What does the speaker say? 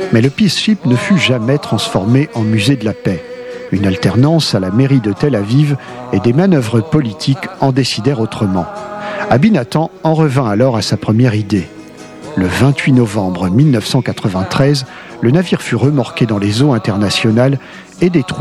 Mais le Peace Ship ne fut jamais transformé en musée de la paix. Une alternance à la mairie de Tel Aviv et des manœuvres politiques en décidèrent autrement. Abinathan en revint alors à sa première idée. Le 28 novembre 1993, le navire fut remorqué dans les eaux internationales et des troupes